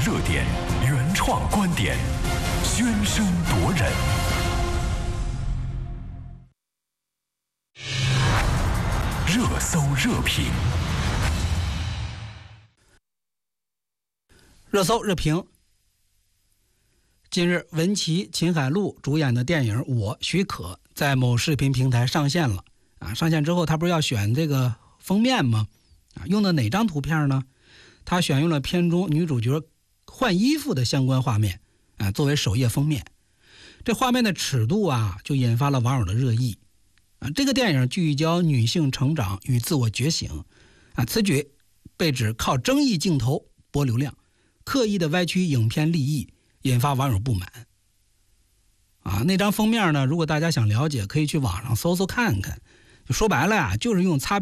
热点，原创观点，喧声夺人。热搜热评。 热搜热评。近日，文淇、秦海璐主演的电影《我许可》在某视频平台上线了。上线之后，他不是要选这个封面吗？用的哪张图片呢？他选用了片中女主角换衣服的相关画面作为首页封面。这画面的尺度就引发了网友的热议。这个电影聚焦女性成长与自我觉醒此举被指靠争议镜头博流量，刻意的歪曲影片立意，引发网友不满。那张封面呢，如果大家想了解，可以去网上搜搜看看。说白了就是用擦